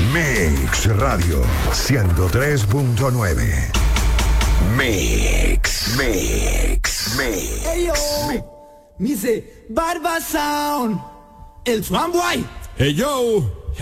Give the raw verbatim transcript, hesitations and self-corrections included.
Mix Radio ciento tres punto nueve. Mix, Mix, Mix. Hey yo, me dice Barba Sound, el Swan Boy. Hey yo,